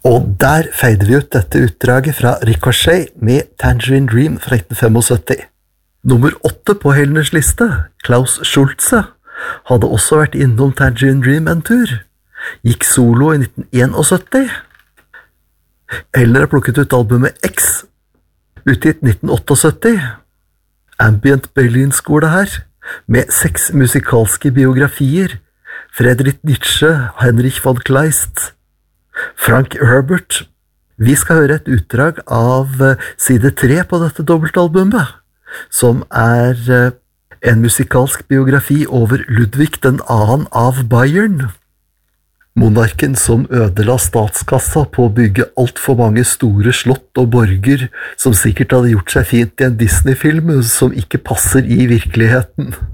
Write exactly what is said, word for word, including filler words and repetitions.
Og der feider vi ut dette utdraget fra Ricochet med Tangerine Dream fra nitten syttifem. Nummer åtte på Helners liste, Klaus Schulze, hadde også vært innom Tangerine Dream en tur. Gikk solo i nitten syttién. Helner har plukket ut albumet X, utgitt nitten syttiåtte. Ambient Berlin-skole her, med seks musikalske biografier. Friedrich Nietzsche, Heinrich von Kleist, Frank Herbert. Vi skal høre et utdrag av side tre på dette dobbeltalbumet, som er en musikalsk biografi over Ludvig den annen av Bayern. Monarken som ødela statskassa på å bygge alt for mange store slott og borger, som sikkert hadde gjort seg fint i en Disney-film som ikke passer i virkeligheten.